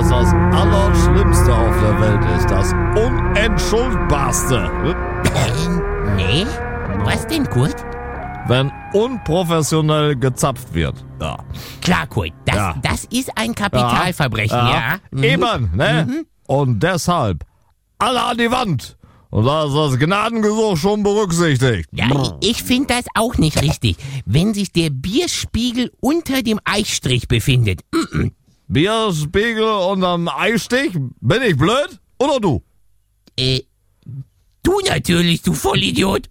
was das Allerschlimmste auf der Welt ist? Das Unentschuldbarste. Nee? Was denn, Kurt? Wenn unprofessionell gezapft wird. Ja. Klar, Kurt, das ist ein Kapitalverbrechen, ja. Eben, ne? Und deshalb alle an die Wand. Und da ist das Gnadengesuch schon berücksichtigt. Ja, ich finde das auch nicht richtig, wenn sich der Bierspiegel unter dem Eichstrich befindet. Bierspiegel unterm Eistich? Bin ich blöd? Oder du? Du natürlich, du Vollidiot.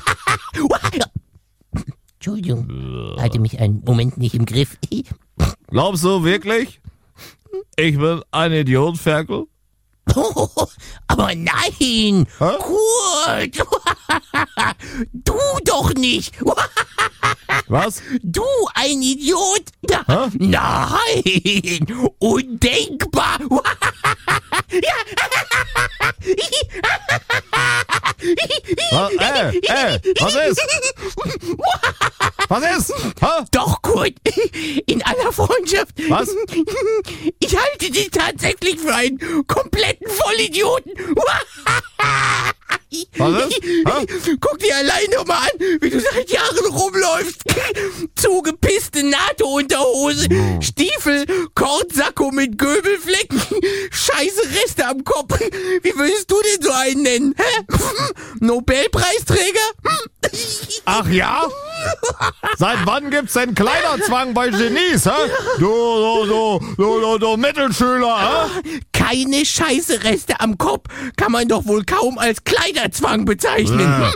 Entschuldigung, hatte mich einen Moment nicht im Griff. Glaubst du wirklich? Ich bin ein Idiot, Ferkel? Aber nein, Kurt, du doch nicht. Was? Du ein Idiot? Nein, undenkbar. Was ist? Was ist? Doch, Kurt, in aller Freundschaft. Was? Ich halte dich tatsächlich für einen kompletten Vollidioten. Was ist? Guck dir allein noch mal an, wie du seit Jahren rumläufst. Zugepisste NATO-Unterhose, Stiefel, Kordsacko mit Göbelflecken, scheiße Reste am Kopf. Wie würdest du denn so einen nennen? Nobelpreisträger? Ach ja? Seit wann gibt's denn Kleiderzwang bei Genies, hä? Du Mittelschüler, hä? Keine scheiße Reste am Kopf kann man doch wohl kaum als Kleiderzwang bezeichnen.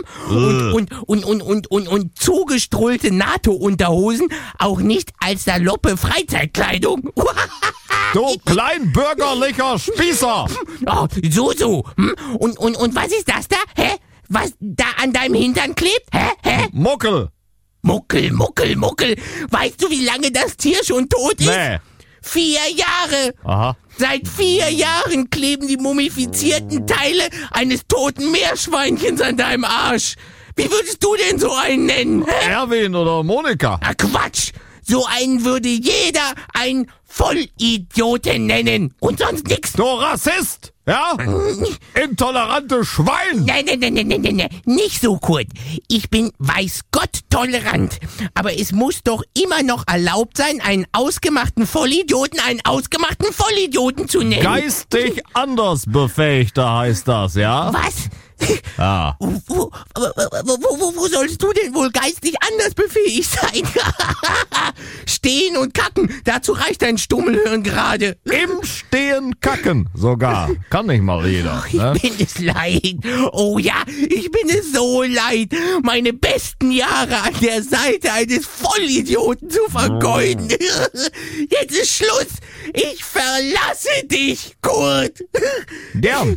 Und zugestrullte NATO-Unterhosen auch nicht als saloppe Freizeitkleidung. Du kleinbürgerlicher Spießer! Oh, so. Und was ist das da? Hä? Was da an deinem Hintern klebt? Hä? Muckel! Muckel. Weißt du, wie lange das Tier schon tot ist? Nee. 4 Jahre. Aha. Seit 4 Jahren kleben die mumifizierten Teile eines toten Meerschweinchens an deinem Arsch. Wie würdest du denn so einen nennen? Hä? Erwin oder Monika? Ach Quatsch! So einen würde jeder einen Vollidioten nennen. Und sonst nix. Du Rassist! Ja? Intolerante Schwein! Nein. Nicht so, Kurt. Ich bin, weiß Gott, tolerant. Aber es muss doch immer noch erlaubt sein, einen ausgemachten Vollidioten zu nennen. Geistig anders Befähigter heißt das, ja? Was? Ja. Wo sollst du denn wohl geistig anders befähigt sein? Stehen und kacken, dazu reicht dein Stummelhirn gerade. Im Stehen kacken sogar. Kann nicht mal jeder. Ich bin es leid. Oh ja, ich bin es so leid, meine besten Jahre an der Seite eines Vollidioten zu vergeuden. Jetzt ist Schluss. Ich verlasse dich, Kurt. Gern.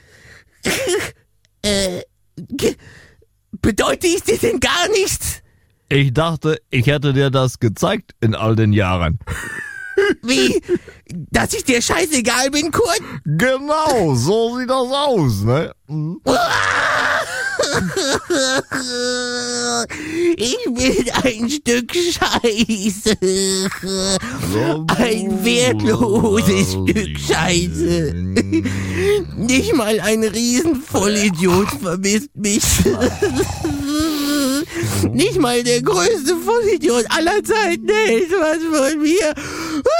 Bedeutet es dir denn gar nichts? Ich dachte, ich hätte dir das gezeigt in all den Jahren. Wie? Dass ich dir scheißegal bin, Kurt? Genau, so sieht das aus, ne? Ich bin ein Stück Scheiße. Ein wertloses Stück Scheiße. Nicht mal ein Riesenvollidiot vermisst mich. Nicht mal der größte Vollidiot aller Zeiten hält was von mir.